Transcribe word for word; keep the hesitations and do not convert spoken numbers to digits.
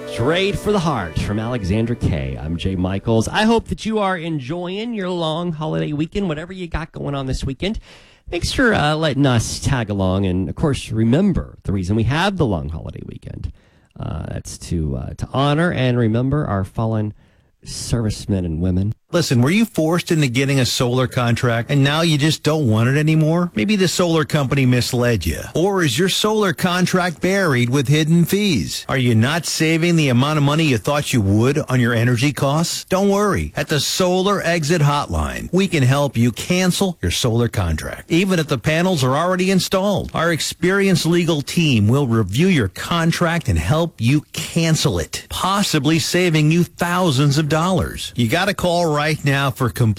Straight for the Heart from Alexandra Kay. I'm Jay Michaels. I hope that you are enjoying your long holiday weekend, whatever you got going on this weekend. Thanks for uh, letting us tag along. And, of course, remember the reason we have the long holiday weekend. Uh, that's to uh, to honor and remember our fallen servicemen and women. Listen, were you forced into getting a solar contract and now you just don't want it anymore? Maybe the solar company misled you. Or is your solar contract buried with hidden fees? Are you not saving the amount of money you thought you would on your energy costs? Don't worry. At the Solar Exit Hotline, we can help you cancel your solar contract, even if the panels are already installed. Our experienced legal team will review your contract and help you cancel it, possibly saving you thousands of dollars. You got to call right now for complete